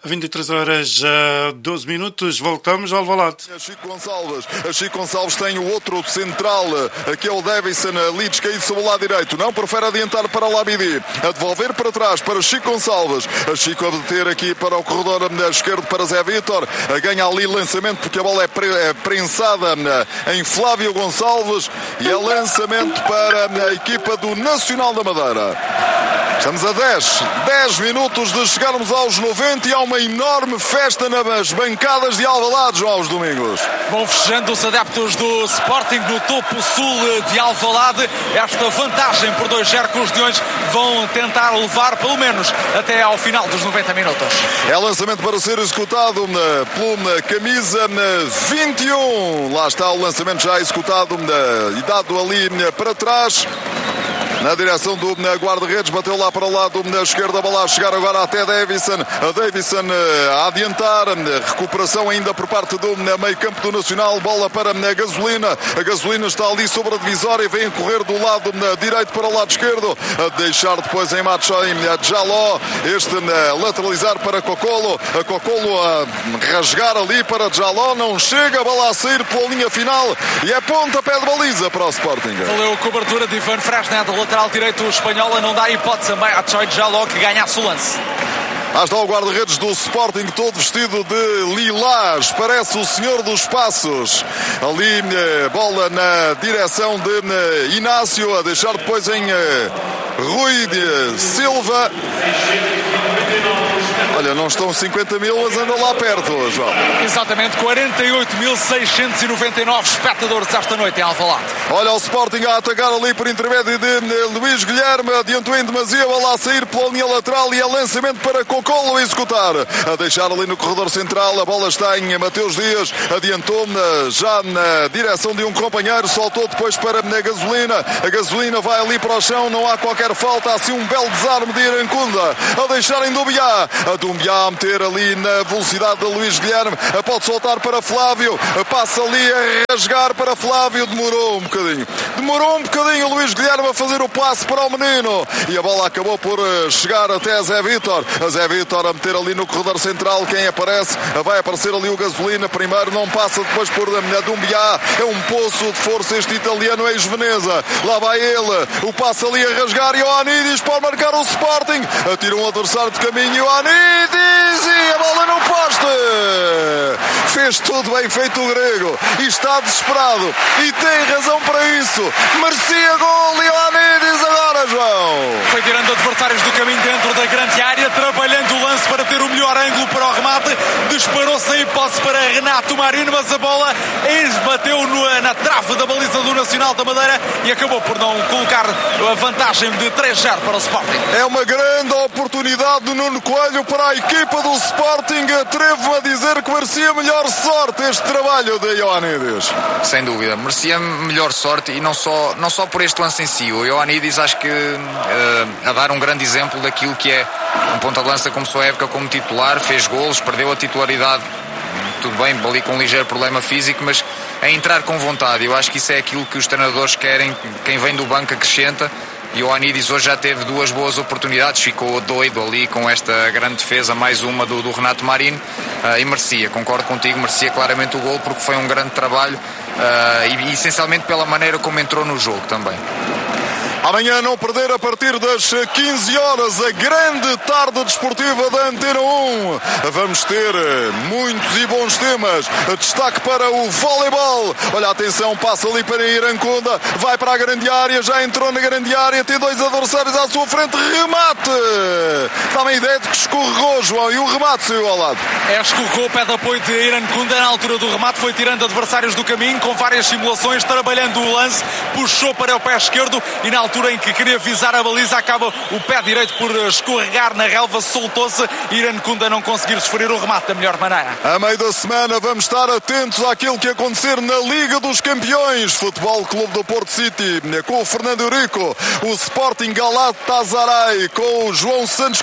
23 horas 12 minutos, voltamos ao Alvalade. Chico Gonçalves tem o outro central, que é o Davison, ali descaído sobre o lado direito, não prefere adiantar para o Labidi, a devolver para trás para Chico Gonçalves, a Chico a bater aqui para o corredor esquerdo para Zé Vítor, ganha ali lançamento porque a bola é prensada em Flávio Gonçalves e é lançamento para a equipa do Nacional da Madeira. Estamos a 10 minutos de chegarmos aos 90 e há uma enorme festa nas bancadas de Alvalade, João, aos domingos. Vão fechando os adeptos do Sporting no topo sul de Alvalade. Esta vantagem por 2-0 que os Leões vão tentar levar pelo menos até ao final dos 90 minutos. É lançamento para ser executado pelo camisa 21. Lá está o lançamento já executado e dado ali para trás. Na direção do guarda-redes, bateu lá para o lado esquerdo, a bola a chegar agora até Davison. A Davison a adiantar, recuperação ainda por parte do meio campo do Nacional, bola para a Gasolina. A Gasolina está ali sobre a divisória e vem a correr do lado direito para o lado esquerdo, a deixar depois em Machoim Jaló, este lateralizar para Cocolo. A Cocolo a rasgar ali para Jaló, não chega, a bola a sair pela linha final e é pontapé de baliza para o Sporting. Valeu a cobertura de Ivan Fresned, lateral direito espanhola, não dá hipótese também a Choi Jaló que ganhasse o lance. Lá está o guarda-redes do Sporting, todo vestido de lilás, parece o senhor dos passos. Ali, bola na direção de Inácio, a deixar depois em Rui de Silva. Olha, não estão 50 mil, mas andam lá perto, João. Exatamente, 48.699 espectadores esta noite em Alvalade. Olha o Sporting a atacar ali por intermédio de Luís Guilherme, adiantou em demasia, bola a sair pela linha lateral e é lançamento para Cocolo a executar. A deixar ali no corredor central, a bola está em Mateus Dias, adiantou já na direção de um companheiro, soltou depois para a Gasolina. A Gasolina vai ali para o chão, não há qualquer falta, há assim um belo desarme de Irancunda, a deixar em Dumbiá. A Dumbiá a meter ali na velocidade de Luís Guilherme, pode soltar para Flávio, passa ali a rasgar para Flávio, demorou um bocadinho o Luís Guilherme a fazer o passe para o menino e a bola acabou por chegar até Zé Vítor. A Zé Vítor a meter ali no corredor central, quem aparece, vai aparecer ali o Gasolina, primeiro não passa, depois por Dumbiá, é um poço de força este italiano ex-Veneza, lá vai ele, o passe ali a rasgar e Ioannidis pode marcar o Sporting, atira um adversário de caminho, Ioannidis e a bola no poste, fez tudo bem feito o grego e está desesperado e tem razão para isso, merecia gol Ioannidis agora, João. Foi tirando adversários do caminho dentro da grande área, trabalhando o lance para ter o melhor ângulo para o remate, disparou-se a hipótese para Renato Marino, mas a bola bateu na trave da baliza do Nacional da Madeira e acabou por não colocar a vantagem de 3-0 para o Sporting. É uma grande oportunidade do Nuno Coelho para a equipa do Sporting, atrevo-me a dizer que merecia melhor sorte este trabalho de Ioannidis. Sem dúvida, merecia melhor sorte e não só por este lance em si. O Ioannidis acho que a dar um grande exemplo daquilo que é um ponta de lança, começou a época como titular, fez golos, perdeu a titularidade, tudo bem, ali com um ligeiro problema físico, mas a entrar com vontade. Eu acho que isso é aquilo que os treinadores querem, quem vem do banco acrescenta. E o Ioannidis hoje já teve duas boas oportunidades, ficou doido ali com esta grande defesa, mais uma do Renato Marino, e merecia, concordo contigo, merecia claramente o gol porque foi um grande trabalho e essencialmente pela maneira como entrou no jogo também. Amanhã não perder a partir das 15 horas a grande tarde desportiva da Antena 1. Vamos ter muitos e bons temas. Destaque para o voleibol. Olha, atenção, passa ali para Irancunda, vai para a grande área, já entrou na grande área, tem dois adversários à sua frente, remate. Dá-me a ideia de que escorregou, João, e o remate saiu ao lado. Escorregou o pé de apoio de Irancunda na altura do remate, foi tirando adversários do caminho com várias simulações, trabalhando o lance, puxou para o pé esquerdo e na altura em que queria visar a baliza, acaba o pé direito por escorregar na relva, soltou-se e Irancunda não conseguir desferir o remate da melhor maneira. A meio da semana vamos estar atentos àquilo que acontecer na Liga dos Campeões. Futebol Clube do Porto City com o Fernando Eurico, o Sporting Galatasaray com o João Santos Correia,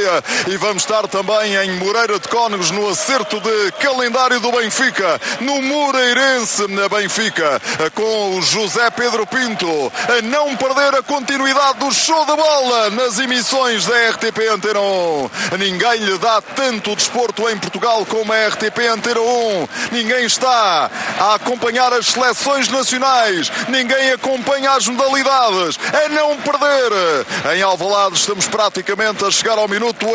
Assembleia e vamos estar também em Moreira de Cónegos no acerto de calendário do Benfica, no Moreirense na Benfica, com o José Pedro Pinto a não perder a continuidade do show de bola nas emissões da RTP Antena 1. Ninguém lhe dá tanto desporto em Portugal como a RTP Antena 1. Ninguém está a acompanhar as seleções nacionais, ninguém acompanha as modalidades, a não perder. Em Alvalade estamos praticamente a chegar ao minuto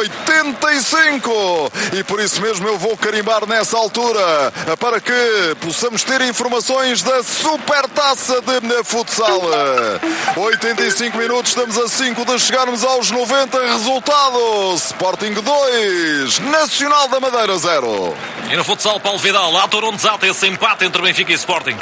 85 e por isso mesmo eu vou carimbar nessa altura para que possamos ter informações da Supertaça de Futsal. 85 minutos, estamos a 5 de chegarmos aos 90. Resultado: Sporting 2, Nacional da Madeira 0. E no futsal, Paulo Vidal, ator onde desata esse empate entre Benfica e Sporting.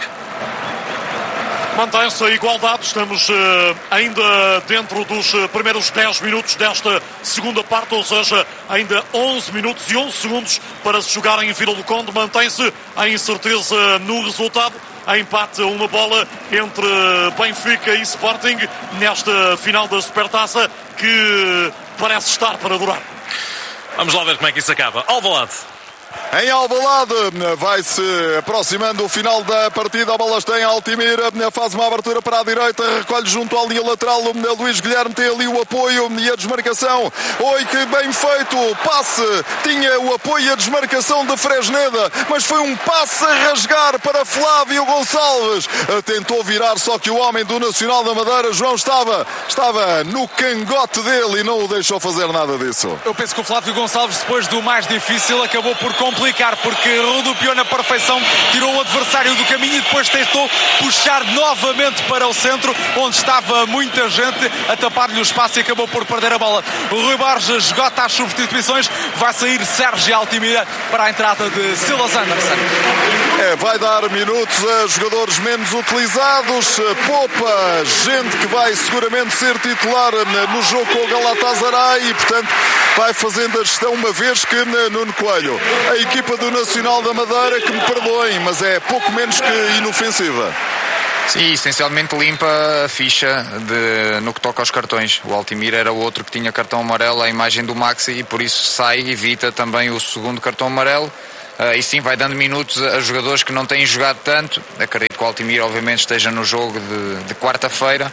Mantém-se a igualdade, estamos ainda dentro dos primeiros 10 minutos desta segunda parte, ou seja, ainda 11 minutos e 11 segundos para se jogar em Vila do Conde. Mantém-se a incerteza no resultado, a empate a uma bola entre Benfica e Sporting nesta final da Supertaça que parece estar para durar. Vamos lá ver como é que isso acaba. Alvalade. Em Alvalade vai-se aproximando o final da partida. A bola está em Altimira, faz uma abertura para a direita, recolhe junto à linha lateral. O Luís Guilherme tem ali o apoio e a desmarcação. Oi, que bem feito o passe, tinha o apoio e a desmarcação de Fresneda, mas foi um passe a rasgar para Flávio Gonçalves. Tentou virar, só que o homem do Nacional da Madeira, João, estava no cangote dele e não o deixou fazer nada disso. Eu penso que o Flávio Gonçalves, depois do mais difícil, acabou por complicar, porque rodopiou na perfeição, tirou o adversário do caminho e depois tentou puxar novamente para o centro, onde estava muita gente a tapar-lhe o espaço e acabou por perder a bola. O Rui Borges esgota as substituições, vai sair Sérgio Altimira para a entrada de Silas Anderson. Vai dar minutos a jogadores menos utilizados, poupa gente que vai seguramente ser titular no jogo com o Galatasaray e, portanto, vai fazendo a gestão, uma vez que Nuno Coelho, a equipa do Nacional da Madeira, que me perdoem, mas é pouco menos que inofensiva. Sim, essencialmente limpa a ficha no que toca aos cartões. O Altimira era o outro que tinha cartão amarelo, a imagem do Maxi, e por isso evita também o segundo cartão amarelo. E sim, vai dando minutos a jogadores que não têm jogado tanto. Acredito que o Altimira obviamente esteja no jogo de quarta-feira.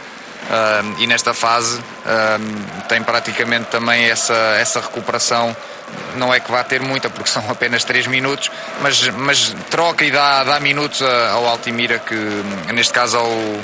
E nesta fase tem praticamente também essa recuperação. Não é que vá ter muita, porque são apenas 3 minutos, mas troca e dá minutos ao Altimira, que neste caso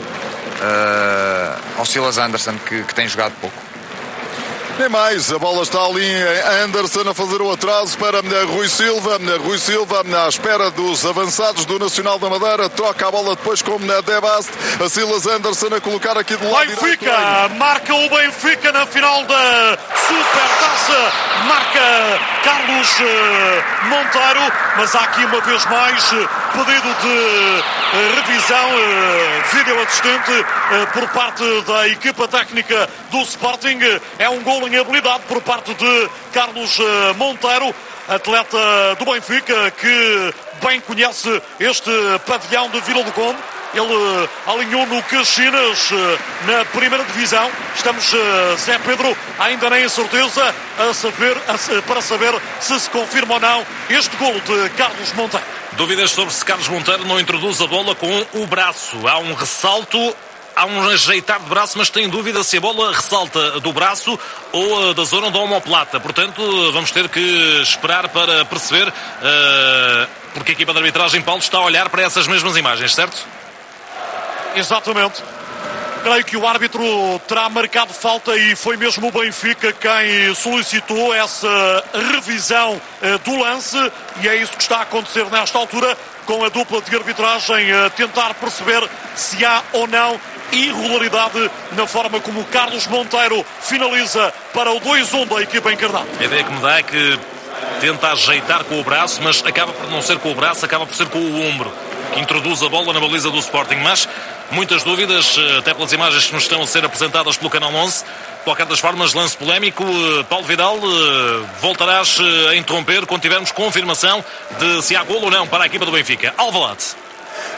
ao Silas Anderson, que tem jogado pouco. Nem mais, a bola está ali Anderson a fazer o atraso para Rui Silva. Rui Silva à espera dos avançados do Nacional da Madeira, troca a bola depois como na Debast. A Silas Anderson a colocar aqui do lado Benfica, direito. marca o Benfica na final da Supertaça, marca Carlos Monteiro, mas há aqui uma vez mais pedido de revisão, vídeo assistente por parte da equipa técnica do Sporting. É um gol em habilidade por parte de Carlos Monteiro, atleta do Benfica que bem conhece este pavilhão de Vila do Conde. Ele alinhou no Caxinas na primeira divisão. Estamos, Zé Pedro, ainda nem a certeza para saber se confirma ou não este golo de Carlos Monteiro. Dúvidas sobre se Carlos Monteiro não introduz a bola com o braço. Há um ressalto, há um ajeitar de braço, mas tem dúvida se a bola ressalta do braço ou da zona da omoplata. Portanto, vamos ter que esperar para perceber, porque a equipa de arbitragem, Paulo, está a olhar para essas mesmas imagens, certo? Exatamente. Creio que o árbitro terá marcado falta e foi mesmo o Benfica quem solicitou essa revisão do lance, e é isso que está a acontecer nesta altura, com a dupla de arbitragem a tentar perceber se há ou não irregularidade na forma como o Carlos Monteiro finaliza para o 2-1 da equipa encarnada. A ideia que me dá é que tenta ajeitar com o braço, mas acaba por não ser com o braço, acaba por ser com o ombro, que introduz a bola na baliza do Sporting. Mas muitas dúvidas, até pelas imagens que nos estão a ser apresentadas pelo Canal 11. De qualquer das formas, lance polémico. Paulo Vidal, voltarás a interromper quando tivermos confirmação de se há golo ou não para a equipa do Benfica. Alvalade.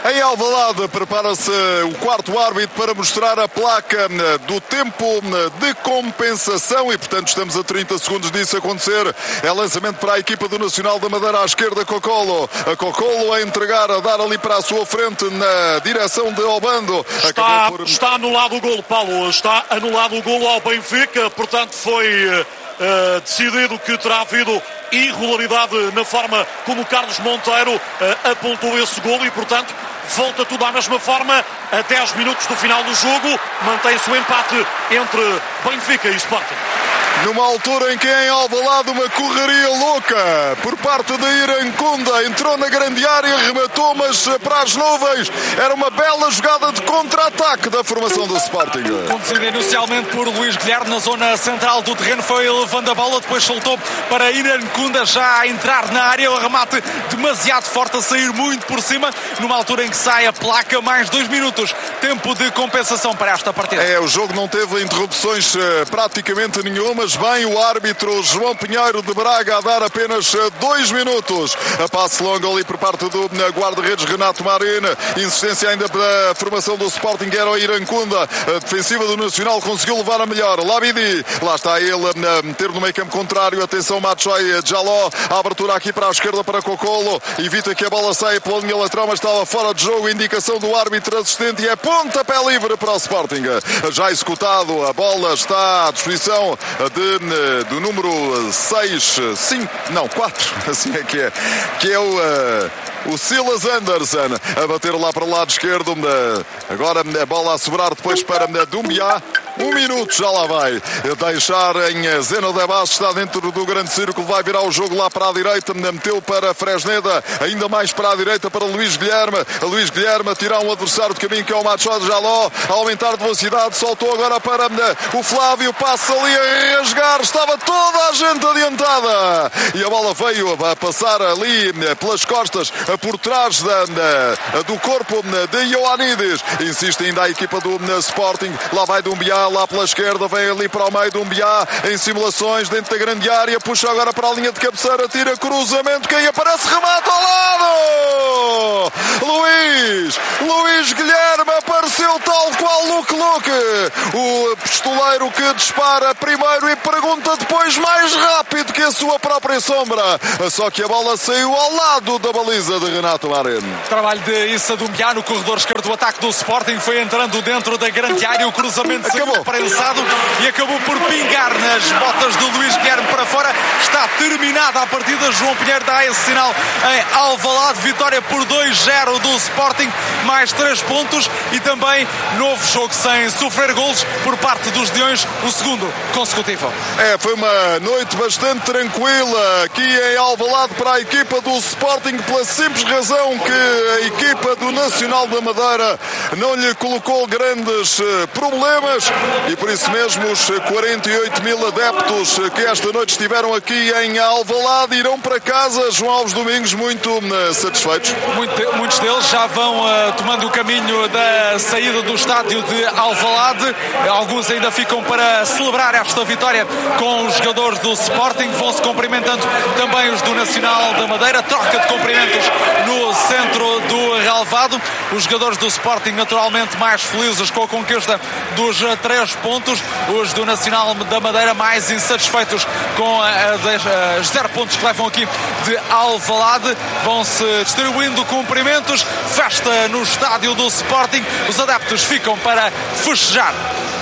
Em Alvalade prepara-se o quarto árbitro para mostrar a placa do tempo de compensação e, portanto, estamos a 30 segundos disso acontecer. É lançamento para a equipa do Nacional da Madeira à esquerda, Cocolo. A Cocolo a entregar, a dar ali para a sua frente na direção de Obando. Está anulado o golo, Paulo. Está anulado o golo ao Benfica. Portanto, foi decidido que terá havido irregularidade na forma como o Carlos Monteiro apontou esse golo e, portanto, volta tudo à mesma forma. A 10 minutos do final do jogo mantém-se o empate entre Benfica e Sporting. Numa altura em que em Alvalade uma correria louca por parte de Irancunda, entrou na grande área, rematou, mas para as nuvens. Era uma bela jogada de contra-ataque da formação do Sporting. Conduzida inicialmente por Luís Guilherme na zona central do terreno, foi levando a bola, depois soltou para Irancunda já a entrar na área, o remate demasiado forte, a sair muito por cima, numa altura em que sai a placa, mais 2 minutos, tempo de compensação para esta partida. O jogo não teve interrupções praticamente nenhuma. Bem, o árbitro João Pinheiro de Braga a dar apenas 2 minutos. A passe longo ali por parte do guarda-redes Renato Marina. Insistência ainda para a formação do Sporting, era o Irancunda. A defensiva do Nacional conseguiu levar a melhor. Labidi, lá está ele a meter no meio campo contrário. Atenção, Machoy Jaló. A abertura aqui para a esquerda para Cocolo. Evita que a bola saia pela linha lateral, mas estava fora de jogo. Indicação do árbitro assistente e é pontapé livre para o Sporting. Já executado, a bola está à disposição do número 4, assim é que é o Silas Anderson a bater lá para o lado esquerdo. Agora a bola a sobrar depois para Dumbiá. 1 minuto, já lá vai deixar em Zeno de Baixo, está dentro do grande círculo, vai virar o jogo lá para a direita, meteu para Fresneda, ainda mais para a direita para Luís Guilherme. Luís Guilherme a tirar um adversário de caminho que é o Machado Jaló, a aumentar de velocidade, soltou agora para o Flávio, passa ali a rasgar, estava toda a gente adiantada e a bola veio a passar ali pelas costas, por trás do corpo de Ioannidis. Insiste ainda a equipa do Sporting, lá vai Dumbiá, lá pela esquerda, vem ali para o meio de Dumbiá, em simulações dentro da grande área, puxa agora para a linha de cabeceira, tira cruzamento, quem aparece, remata ao lado! Luís Guilherme apareceu tal qual Luke, o pistoleiro que dispara primeiro e pergunta depois mais rápido que a sua própria sombra, só que a bola saiu ao lado da baliza de Renato Marino. Trabalho de Issa Dumbiá no corredor esquerdo do ataque do Sporting, foi entrando dentro da grande área, o cruzamento saiu prensado e acabou por pingar nas botas do Luís Guilherme para fora. Está terminada a partida, João Pinheiro dá esse sinal em Alvalade, vitória por 2-0 do Sporting, mais 3 pontos e também novo jogo sem sofrer golos por parte dos Leões, o segundo consecutivo. Foi uma noite bastante tranquila aqui em Alvalade para a equipa do Sporting, pela simples razão que a equipa do Nacional da Madeira não lhe colocou grandes problemas e por isso mesmo os 48 mil adeptos que esta noite estiveram aqui em Alvalade irão para casa, João Alves Domingos, muito satisfeitos. Muitos deles já vão tomando o caminho da saída do estádio de Alvalade, alguns ainda ficam para celebrar esta vitória com os jogadores do Sporting, vão-se cumprimentando também os do Nacional da Madeira, troca de cumprimentos no centro do relvado, os jogadores do Sporting naturalmente mais felizes com a conquista dos 3 pontos, os do Nacional da Madeira mais insatisfeitos com os 0 pontos que levam aqui de Alvalade. Vão-se distribuindo cumprimentos, festa no estádio do Sporting, os adeptos ficam para festejar.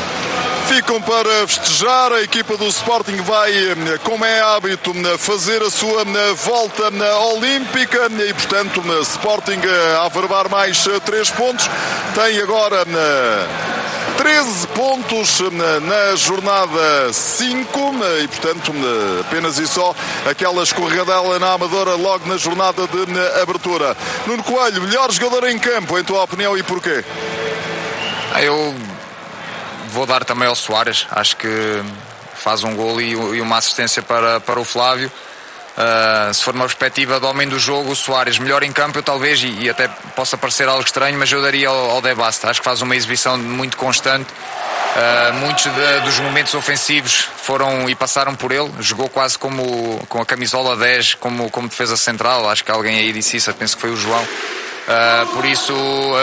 A equipa do Sporting vai, como é hábito, fazer a sua volta olímpica e, portanto, Sporting a averbar mais 3 pontos. Tem agora 13 pontos na jornada 5 e, portanto, apenas e só aquela escorregadela na Amadora logo na jornada de abertura. Nuno Coelho, melhor jogador em campo, em tua opinião, e porquê? Eu vou dar também ao Soares, acho que faz um golo e uma assistência para o Flávio. Se for uma perspectiva de homem do jogo, o Soares melhor em campo, eu talvez, e até possa parecer algo estranho, mas eu daria ao De Basta. Acho que faz uma exibição muito constante. Muitos dos momentos ofensivos foram e passaram por ele, jogou quase como com a camisola 10 como defesa central, acho que alguém aí disse isso, penso que foi o João. Por isso,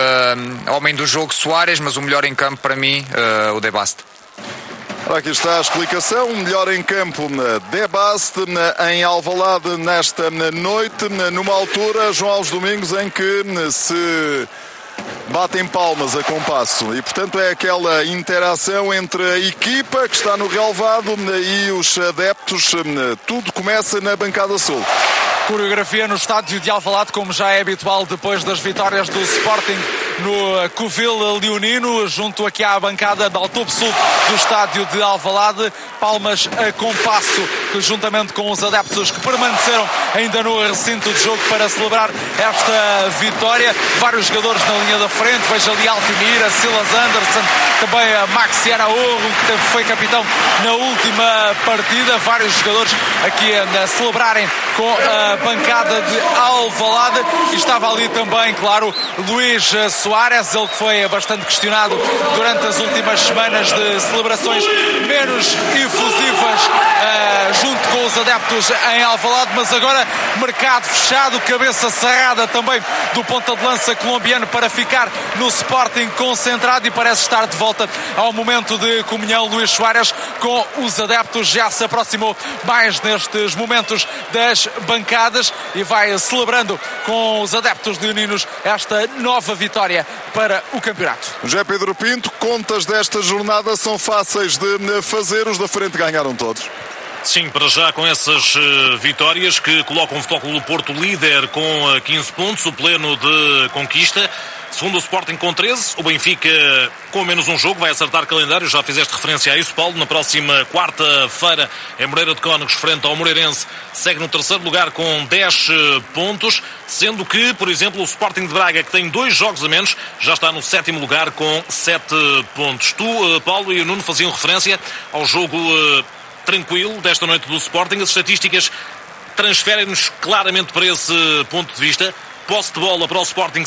homem do jogo Soares, mas o melhor em campo para mim, o De Bast. Aqui está a explicação. Melhor em campo, De Bast, em Alvalade nesta noite, numa altura, João Alves Domingos, em que se batem palmas a compasso e, portanto, é aquela interação entre a equipa que está no relvado e os adeptos. Tudo começa na bancada sul. Coreografia no estádio de Alvalade, como já é habitual depois das vitórias do Sporting no Covil Leonino, junto aqui à bancada da Altopo Sul do estádio de Alvalade. Palmas a compasso, que juntamente com os adeptos que permaneceram ainda no recinto de jogo para celebrar esta vitória. Vários jogadores na linha da frente, veja ali Altimira, Silas Anderson, também a Maxi Araújo, que foi capitão na última partida. Vários jogadores aqui a celebrarem com a bancada de Alvalade. E estava ali também, claro, Luís Soares, ele que foi bastante questionado durante as últimas semanas de celebrações menos efusivas junto com os adeptos em Alvalade, mas agora mercado fechado, cabeça cerrada também do ponta de lança colombiano para ficar no Sporting concentrado, e parece estar de volta ao momento de comunhão. Luís Soares com os adeptos já se aproximou mais nestes momentos das bancadas e vai celebrando com os adeptos leoninos esta nova vitória para o campeonato. José Pedro Pinto, contas desta jornada são fáceis de fazer, os da frente ganharam todos. Sim, para já com essas vitórias que colocam o Futebol Clube do Porto líder com 15 pontos, o pleno de conquista. Segundo o Sporting com 13, o Benfica com menos um jogo vai acertar calendário, já fizeste referência a isso, Paulo. Na próxima quarta-feira, em Moreira de Cónegos, frente ao Moreirense, segue no terceiro lugar com 10 pontos, sendo que, por exemplo, o Sporting de Braga, que tem 2 jogos a menos, já está no sétimo lugar com 7 pontos. Tu, Paulo, e o Nuno faziam referência ao jogo tranquilo desta noite do Sporting. As estatísticas transferem-nos claramente para esse ponto de vista. Posse de bola para o Sporting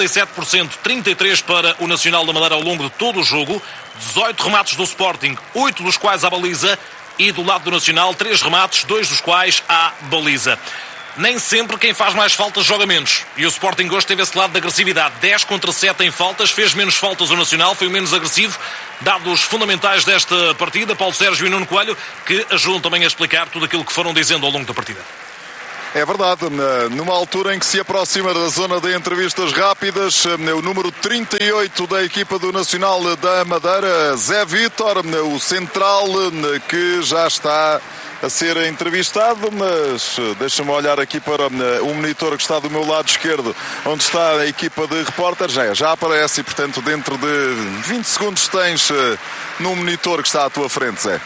67%, 33% para o Nacional da Madeira ao longo de todo o jogo. 18 remates do Sporting, 8 dos quais à baliza, e do lado do Nacional 3 remates, 2 dos quais à baliza. Nem sempre quem faz mais faltas joga menos, e o Sporting hoje teve esse lado de agressividade. 10 contra 7 em faltas, fez menos faltas o Nacional, foi o menos agressivo. Dados fundamentais desta partida, Paulo Sérgio e Nuno Coelho, que ajudam também a explicar tudo aquilo que foram dizendo ao longo da partida. É verdade, numa altura em que se aproxima da zona de entrevistas rápidas, o número 38 da equipa do Nacional da Madeira, Zé Vítor, o central, que já está a ser entrevistado, mas deixa-me olhar aqui para o monitor que está do meu lado esquerdo, onde está a equipa de repórteres. Já aparece, e portanto dentro de 20 segundos tens no monitor que está à tua frente, Zé.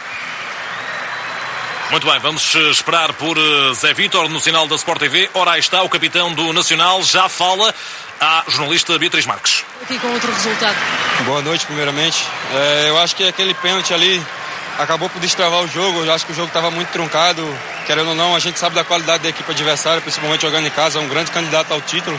Muito bem, vamos esperar por Zé Vítor no sinal da Sport TV. Ora, aí está o capitão do Nacional, já fala à jornalista Beatriz Marques. Aqui com outro resultado. Boa noite, primeiramente. Eu acho que aquele pênalti ali acabou por destravar o jogo. Eu acho que o jogo estava muito truncado. Querendo ou não, a gente sabe da qualidade da equipe adversária, principalmente jogando em casa, é um grande candidato ao título.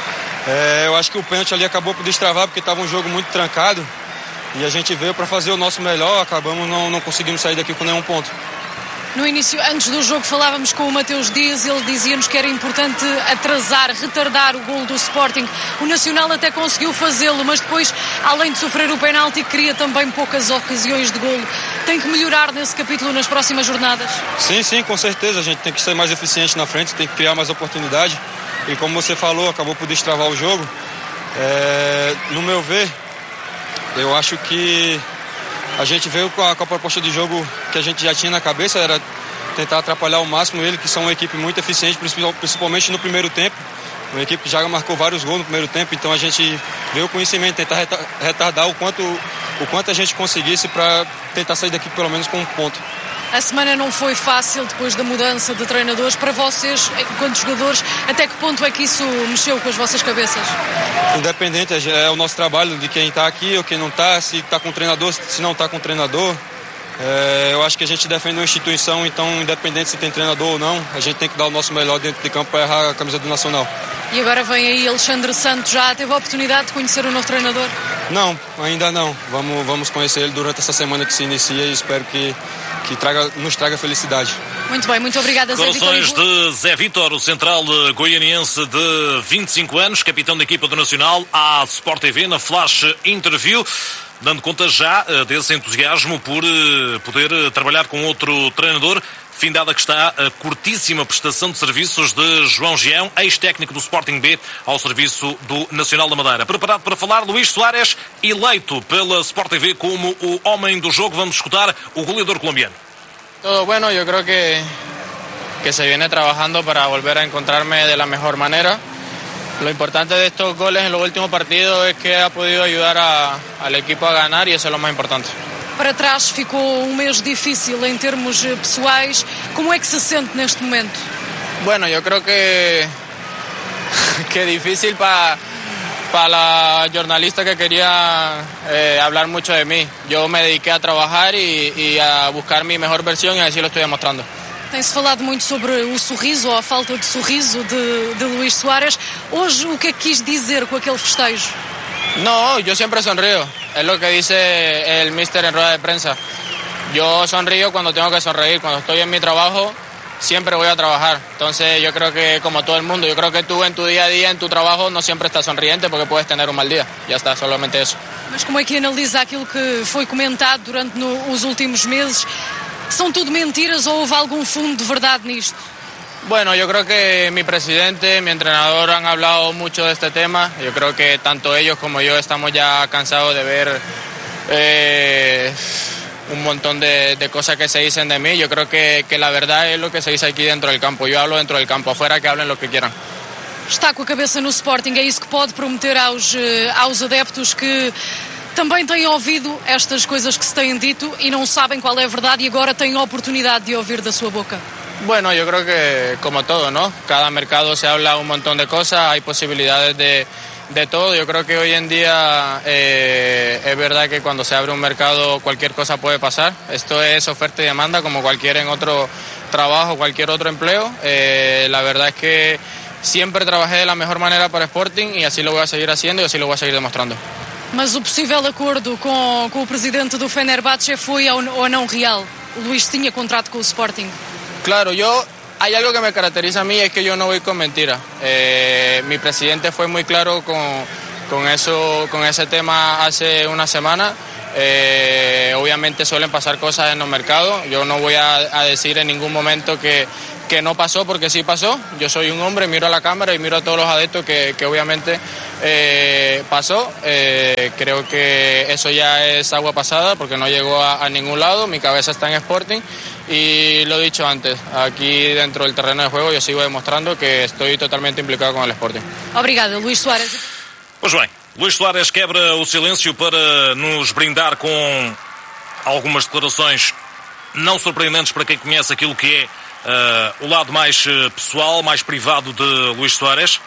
Eu acho que o pênalti ali acabou por destravar porque estava um jogo muito trancado e a gente veio para fazer o nosso melhor, acabamos não conseguimos sair daqui com nenhum ponto. No início, antes do jogo, falávamos com o Mateus Dias, ele dizia-nos que era importante atrasar, retardar o golo do Sporting. O Nacional até conseguiu fazê-lo, mas depois, além de sofrer o penalti, cria também poucas ocasiões de golo. Tem que melhorar nesse capítulo nas próximas jornadas? Sim, com certeza. A gente tem que ser mais eficiente na frente, tem que criar mais oportunidade. E como você falou, acabou por destravar o jogo. No meu ver, eu acho que a gente veio com a proposta de jogo que a gente já tinha na cabeça, era tentar atrapalhar ao máximo ele, que são uma equipe muito eficiente, principalmente no primeiro tempo. Uma equipe que já marcou vários gols no primeiro tempo, então a gente veio com isso em mente, tentar retardar o quanto a gente conseguisse para tentar sair daqui pelo menos com um ponto. A semana não foi fácil depois da mudança de treinadores. Para vocês, enquanto jogadores, até que ponto é que isso mexeu com as vossas cabeças? Independente, é o nosso trabalho de quem está aqui ou quem não está, se está com o treinador, se não está com o treinador. Eu acho que a gente defende uma instituição, então independente se tem treinador ou não, a gente tem que dar o nosso melhor dentro de campo para errar a camisa do Nacional. E agora vem aí Alexandre Santos, já teve a oportunidade de conhecer o novo treinador? Não, ainda não. Vamos conhecer ele durante essa semana que se inicia e espero que nos traga felicidade. Muito bem, muito obrigada, Zé Vítor. Declarações de Zé Vítor, o central goianiense de 25 anos, capitão da equipa do Nacional, à Sport TV, na Flash Interview, dando conta já desse entusiasmo por poder trabalhar com outro treinador, findada que está a curtíssima prestação de serviços de João Gião, ex-técnico do Sporting B, ao serviço do Nacional da Madeira. Preparado para falar, Luís Soares, eleito pela Sport TV como o homem do jogo. Vamos escutar o goleador colombiano. Todo bueno, yo creo que se viene trabajando para volver a encontrarme de la mejor manera. Lo importante de estos goles en los últimos partidos es que ha podido ayudar al equipo a ganar y eso es lo más importante. Para trás ficou mês difícil em termos pessoais. Como é que se sente neste momento? Bueno, yo creo que difícil para la jornalista que quería hablar mucho de mí. Yo me dediqué a trabajar y a buscar mi mejor versión y así lo estoy demostrando. Tem-se falado muito sobre o sorriso ou a falta de sorriso de Luís Soares. Hoje, o que é que quis dizer com aquele festejo? No, yo siempre sonrío. Es lo que dice el míster en rueda de prensa. Yo sonrío cuando tengo que sonreír. Cuando estoy en mi trabajo, siempre voy a trabajar. Entonces yo creo que como todo el mundo, yo creo que tú en tu día a día, en tu trabajo, no siempre estás sonriente porque puedes tener un mal día. Ya está, solamente eso. Mas como é que analisa aquilo que foi comentado durante os últimos meses? São tudo mentiras ou houve algum fundo de verdade nisto? Bueno, yo creo que mi presidente, mi entrenador han hablado mucho de este tema. Yo creo que tanto ellos como yo estamos ya cansados de ver un montón de cosas que se dicen de mí. Yo creo que la verdad es lo que se dice aquí dentro del campo. Yo hablo dentro del campo, afuera que hablen lo que quieran. Está com a cabeça no Sporting, é isso que pode prometer aos adeptos que também têm ouvido estas coisas que se têm dito e não sabem qual é a verdade e agora têm a oportunidade de ouvir da sua boca? Bueno, yo creo que como todo, ¿no? Cada mercado se habla un montón de cosas, hay posibilidades de todo. Yo creo que hoy en día es verdad que cuando se abre un mercado cualquier cosa puede pasar. Esto es oferta y demanda como cualquier en otro trabajo, cualquier otro empleo. La verdad es que siempre trabajé de la mejor manera para Sporting y así lo voy a seguir haciendo y así lo voy a seguir demostrando. Mas o possível acordo com o presidente do Fenerbahçe foi ou não real? O Luís tinha contrato com o Sporting? Claro, hay algo que me caracteriza a mí, es que yo no voy con mentiras. Mi presidente fue muy claro con ese tema hace una semana. Obviamente suelen pasar cosas en los mercados. Yo no voy a decir en ningún momento que no pasó, porque sí pasó. Yo soy un hombre, miro a la cámara y miro a todos los adeptos que obviamente pasó. Creo que eso ya es agua pasada porque no llegó a ningún lado. Mi cabeza está en Sporting y lo he dicho antes, aquí dentro del terreno de juego yo sigo demostrando que estoy totalmente implicado con el Sporting. Obrigada, Luís Soares. Pois bem, Luís Soares quebra o silêncio para nos brindar com algumas declarações não surpreendentes para quem conhece aquilo que é o lado mais pessoal, mais privado de Luís Soares.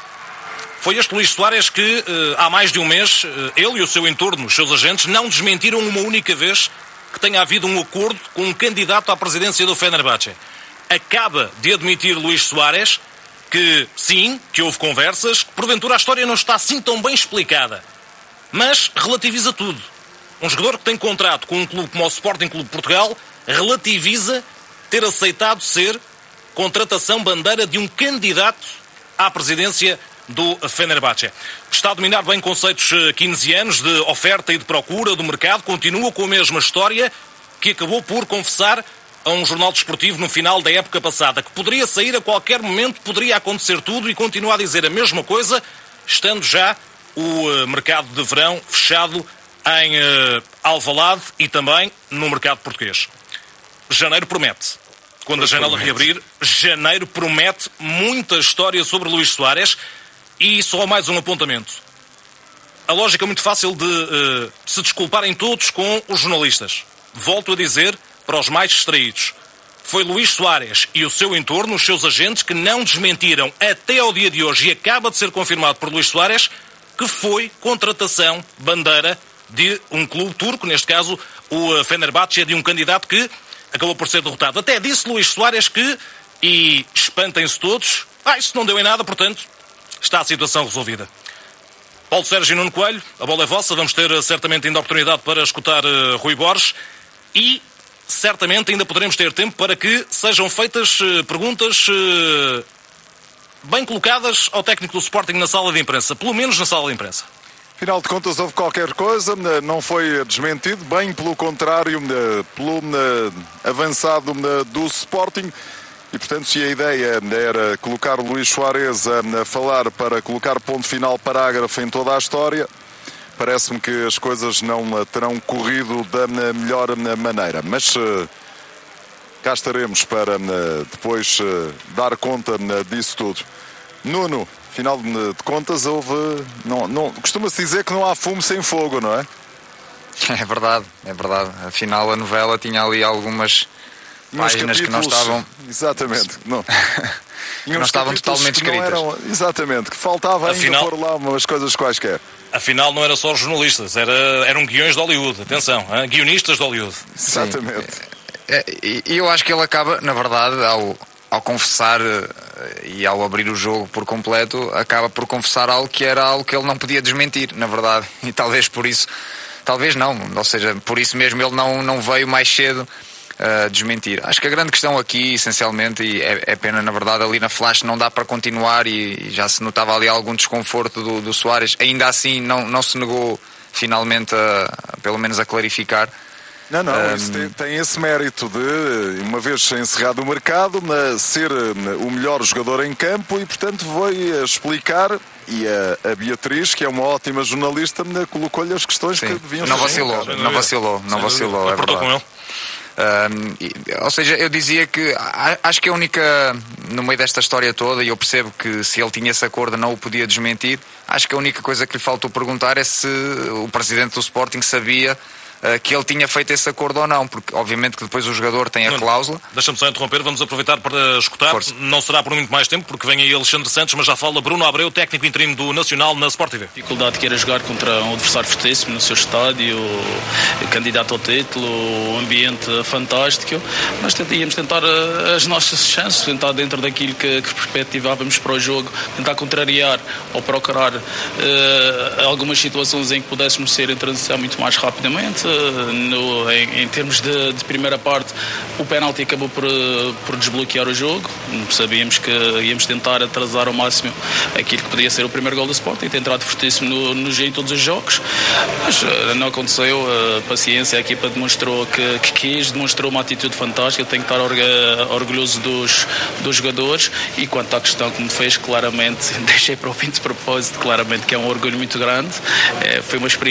Foi este Luís Soares que há mais de um mês, ele e o seu entorno, os seus agentes, não desmentiram uma única vez que tenha havido um acordo com um candidato à presidência do Fenerbahçe. Acaba de admitir Luís Soares que, sim, que houve conversas, que porventura a história não está assim tão bem explicada. Mas relativiza tudo. Um jogador que tem contrato com um clube como o Sporting Clube de Portugal relativiza ter aceitado ser contratação bandeira de um candidato à presidência do Fenerbahçe. Está a dominar bem conceitos keynesianos de oferta e de procura do mercado, continua com a mesma história que acabou por confessar a um jornal desportivo no final da época passada, que poderia sair a qualquer momento, poderia acontecer tudo, e continua a dizer a mesma coisa, estando já o mercado de verão fechado em Alvalade e também no mercado português. Janeiro promete. Quando a janela reabrir, janeiro promete muita história sobre Luís Soares. E só mais um apontamento. A lógica é muito fácil de se desculparem todos com os jornalistas. Volto a dizer, para os mais distraídos, foi Luís Soares e o seu entorno, os seus agentes, que não desmentiram até ao dia de hoje, e acaba de ser confirmado por Luís Soares, que foi contratação bandeira de um clube turco, neste caso o Fenerbahçe, de um candidato que acabou por ser derrotado. Até disse Luís Soares que, e espantem-se todos, isso não deu em nada, portanto está a situação resolvida. Paulo Sérgio e Nuno Coelho, a bola é vossa. Vamos ter certamente ainda a oportunidade para escutar Rui Borges. E certamente ainda poderemos ter tempo para que sejam feitas perguntas bem colocadas ao técnico do Sporting na sala de imprensa, pelo menos na sala de imprensa. Afinal de contas, houve qualquer coisa, não foi desmentido, bem pelo contrário, pelo avançado do Sporting. E, portanto, se a ideia era colocar Luís Soares a falar para colocar ponto final, parágrafo em toda a história, parece-me que as coisas não terão corrido da melhor maneira. Mas cá estaremos para depois dar conta disso tudo. Nuno, afinal de contas, costuma-se dizer que não há fumo sem fogo, não é? É verdade. Afinal, a novela tinha ali algumas páginas que não estavam... Exatamente. Não estavam totalmente escritas. Exatamente, que faltava ainda pôr lá umas coisas quaisquer. Afinal, não era só jornalistas, eram guiões de Hollywood. Atenção, guionistas de Hollywood. Exatamente. E eu acho que ele acaba, na verdade, ao confessar e ao abrir o jogo por completo, acaba por confessar algo que era algo que ele não podia desmentir, na verdade. E talvez por isso, talvez não, ou seja, por isso mesmo ele não veio mais cedo desmentir. Acho que a grande questão aqui, essencialmente, e é pena, na verdade, ali na flash não dá para continuar e já se notava ali algum desconforto do Soares. Ainda assim não se negou finalmente pelo menos a clarificar. Não, isso tem esse mérito de, uma vez encerrado o mercado, ser o melhor jogador em campo e, portanto, veio explicar. E a Beatriz, que é uma ótima jornalista, colocou-lhe as questões que deviam ser. Não vacilou, é verdade. Ou seja, eu dizia que acho que a única, no meio desta história toda, e eu percebo que se ele tinha esse acordo não o podia desmentir, acho que a única coisa que lhe faltou perguntar é se o presidente do Sporting sabia que ele tinha feito esse acordo ou não, porque obviamente que depois o jogador tem a cláusula. Deixa-me só interromper, vamos aproveitar para escutar. Força. Não será por muito mais tempo, porque vem aí Alexandre Santos, mas já fala Bruno Abreu, técnico interino do Nacional na Sport TV. A dificuldade que era jogar contra um adversário fortíssimo no seu estádio, candidato ao título, um ambiente fantástico, mas íamos tentar as nossas chances, tentar dentro daquilo que perspectivávamos para o jogo, tentar contrariar ou procurar algumas situações em que pudéssemos ser em transição muito mais rapidamente. Em termos de primeira parte, o penalti acabou por desbloquear o jogo. Sabíamos que íamos tentar atrasar ao máximo aquilo que podia ser o primeiro gol do Sporting, tem entrado fortíssimo no G em todos os jogos, mas não aconteceu. A paciência, a equipa demonstrou que quis, demonstrou uma atitude fantástica. Eu tenho que estar orgulhoso dos jogadores. E quanto à questão que me fez, claramente deixei para o fim de propósito, claramente que é um orgulho muito grande. Foi uma experiência